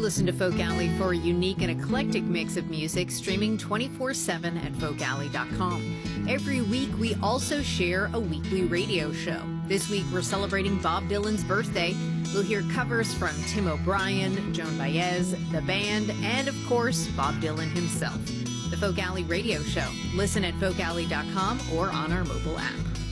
listen to Folk Alley for a unique and eclectic mix of music, streaming 24/7 at folkalley.com. Every week, we also share a weekly radio show. This week, we're celebrating Bob Dylan's birthday. We'll hear covers from Tim O'Brien, Joan Baez, the band, and, of course, Bob Dylan himself. The Folk Alley Radio Show. Listen at folkalley.com or on our mobile app.